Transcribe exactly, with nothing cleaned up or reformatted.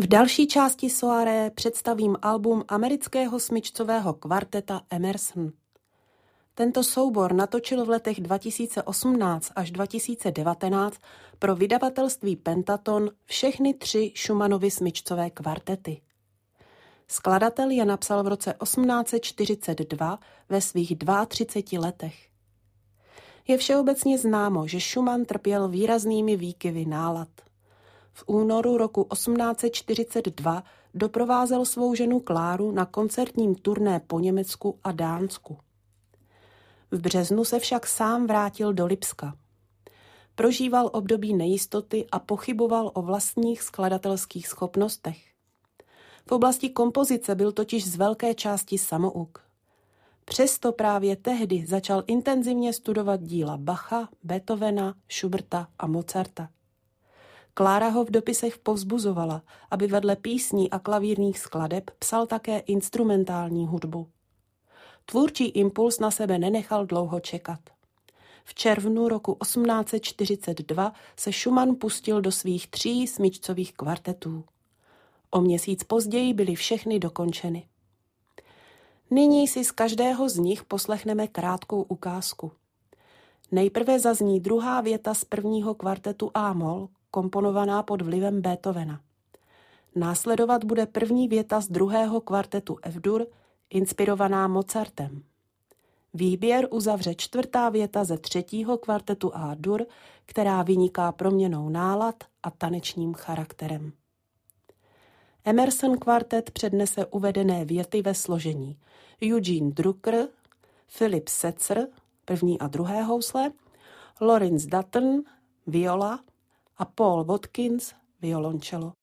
V další části soirée představím album amerického smyčcového kvarteta Emerson. Tento soubor natočil v letech dva tisíce osmnáct až dva tisíce devatenáct pro vydavatelství Pentaton všechny tři Schumannovy smyčcové kvartety. Skladatel je napsal v roce osmnáct set čtyřicet dva ve svých třiceti dvou letech. Je všeobecně známo, že Schumann trpěl výraznými výkyvy nálad. V únoru roku osmnáct set čtyřicet dva doprovázel svou ženu Kláru na koncertním turné po Německu a Dánsku. V březnu se však sám vrátil do Lipska. Prožíval období nejistoty a pochyboval o vlastních skladatelských schopnostech. V oblasti kompozice byl totiž z velké části samouk. Přesto právě tehdy začal intenzivně studovat díla Bacha, Beethovena, Schuberta a Mozarta. Klára ho v dopisech povzbuzovala, aby vedle písní a klavírních skladeb psal také instrumentální hudbu. Tvůrčí impuls na sebe nenechal dlouho čekat. V červnu roku osmnáct set čtyřicet dva se Schumann pustil do svých tří smyčcových kvartetů. O měsíc později byly všechny dokončeny. Nyní si z každého z nich poslechneme krátkou ukázku. Nejprve zazní druhá věta z prvního kvartetu A-moll, komponovaná pod vlivem Beethovena. Následovat bude první věta z druhého kvartetu F-dur, inspirovaná Mozartem. Výběr uzavře čtvrtá věta ze třetího kvartetu A-dur, která vyniká proměnou nálad a tanečním charakterem. Emerson kvartet přednese uvedené věty ve složení Eugene Drucker, Philip Setzer, první a druhé housle, Lawrence Dutton, viola a Paul Watkins, violoncello.